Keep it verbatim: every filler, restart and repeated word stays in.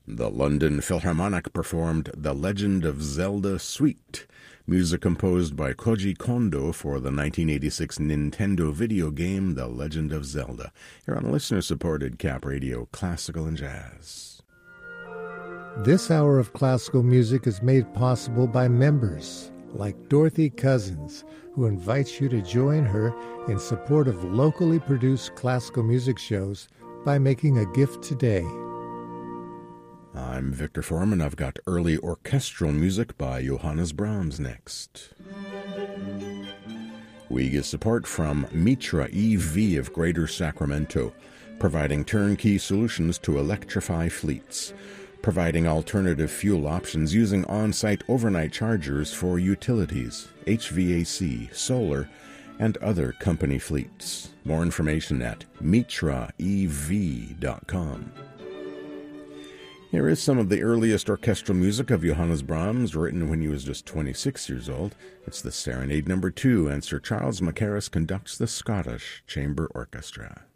The London Philharmonic performed The Legend of Zelda Suite, music composed by Koji Kondo for the nineteen eighty-six Nintendo video game The Legend of Zelda, here on listener-supported Cap Radio Classical and Jazz. This hour of classical music is made possible by members like Dorothy Cousins, who invites you to join her in support of locally produced classical music shows by making a gift today. I'm Victor Foreman. I've got early orchestral music by Johannes Brahms next. We get support from Mitra E V of Greater Sacramento, providing turnkey solutions to electrify fleets, providing alternative fuel options using on-site overnight chargers for utilities, H V A C, solar, and other company fleets. More information at mitra e v dot com. Here is some of the earliest orchestral music of Johannes Brahms, written when he was just twenty-six years old. It's the Serenade Number Two, and Sir Charles Mackerras conducts the Scottish Chamber Orchestra.